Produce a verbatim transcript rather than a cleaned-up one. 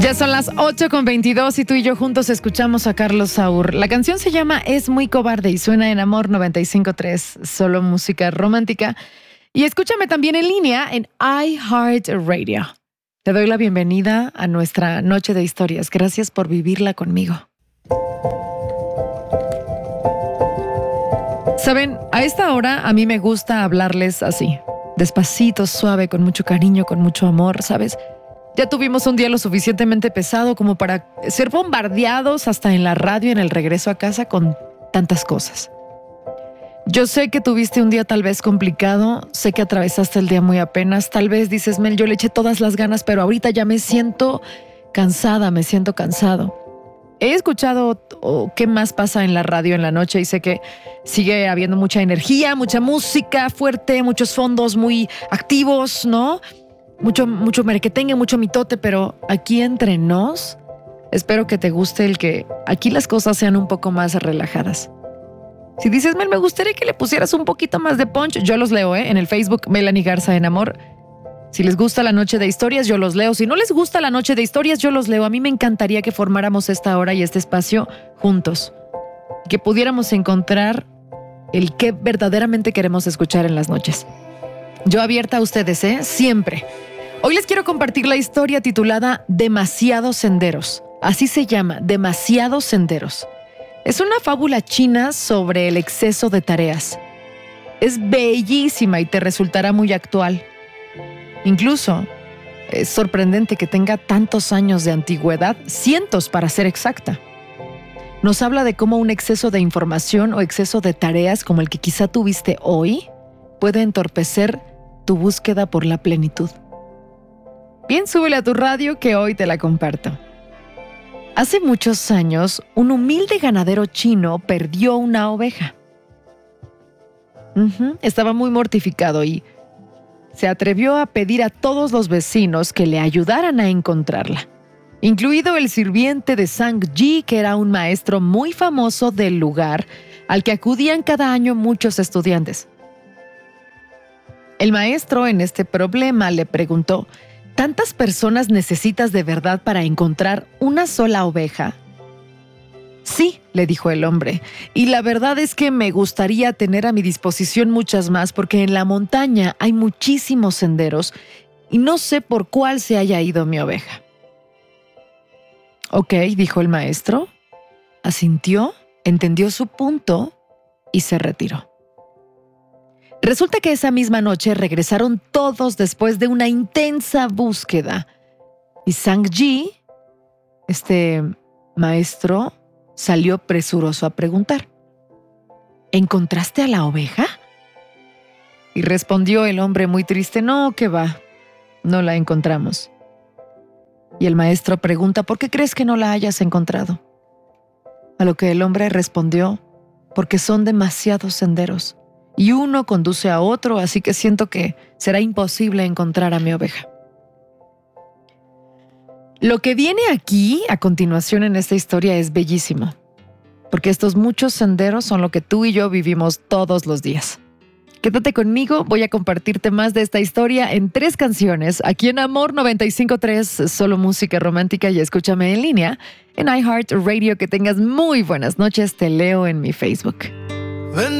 Ya son las ocho con veintidós y tú y yo juntos escuchamos a Carlos Saúl. La canción se llama Es muy cobarde y suena en Amor noventa y cinco punto tres, solo música romántica. Y escúchame también en línea en iHeartRadio. Te doy la bienvenida a nuestra noche de historias. Gracias por vivirla conmigo. Saben, a esta hora a mí me gusta hablarles así, despacito, suave, con mucho cariño, con mucho amor, ¿sabes? Ya tuvimos un día lo suficientemente pesado como para ser bombardeados hasta en la radio en el regreso a casa con tantas cosas. Yo sé que tuviste un día tal vez complicado, sé que atravesaste el día muy apenas, tal vez dices, Mel, yo le eché todas las ganas, pero ahorita ya me siento cansada, me siento cansado. He escuchado oh, qué más pasa en la radio en la noche y sé que sigue habiendo mucha energía, mucha música fuerte, muchos fondos muy activos, ¿no? Mucho, mucho merequetengue, mucho mitote, pero aquí entre nos, espero que te guste el que aquí las cosas sean un poco más relajadas. Si dices, Mel, me gustaría que le pusieras un poquito más de punch, yo los leo, ¿eh? En el Facebook, Melanie Garza en Amor. Si les gusta la noche de historias, yo los leo. Si no les gusta la noche de historias, yo los leo. A mí me encantaría que formáramos esta hora y este espacio juntos. Que pudiéramos encontrar el que verdaderamente queremos escuchar en las noches. Yo abierta a ustedes, ¿eh? Siempre. Hoy les quiero compartir la historia titulada Demasiados senderos. Así se llama, Demasiados senderos. Es una fábula china sobre el exceso de tareas. Es bellísima y te resultará muy actual. Incluso, es sorprendente que tenga tantos años de antigüedad, cientos para ser exacta. Nos habla de cómo un exceso de información o exceso de tareas como el que quizá tuviste hoy puede entorpecer tu búsqueda por la plenitud. Bien, súbele a tu radio que hoy te la comparto. Hace muchos años, un humilde ganadero chino perdió una oveja. Uh-huh. Estaba muy mortificado y se atrevió a pedir a todos los vecinos que le ayudaran a encontrarla, incluido el sirviente de Zhang Ji, que era un maestro muy famoso del lugar al que acudían cada año muchos estudiantes. El maestro en este problema le preguntó, ¿tantas personas necesitas de verdad para encontrar una sola oveja? Sí, le dijo el hombre, y la verdad es que me gustaría tener a mi disposición muchas más porque en la montaña hay muchísimos senderos y no sé por cuál se haya ido mi oveja. Ok, dijo el maestro, asintió, entendió su punto y se retiró. Resulta que esa misma noche regresaron todos después de una intensa búsqueda. Y Zhang Ji, este maestro, salió presuroso a preguntar, ¿encontraste a la oveja? Y respondió el hombre muy triste, no, ¿qué va? No la encontramos. Y el maestro pregunta, ¿por qué crees que no la hayas encontrado? A lo que el hombre respondió, porque son demasiados senderos. Y uno conduce a otro, así que siento que será imposible encontrar a mi oveja. Lo que viene aquí, a continuación en esta historia, es bellísimo, porque estos muchos senderos son lo que tú y yo vivimos todos los días. Quédate conmigo, voy a compartirte más de esta historia en tres canciones, aquí en Amor noventa y cinco punto tres, solo música romántica, y escúchame en línea en iHeartRadio. Que tengas muy buenas noches, te leo en mi Facebook.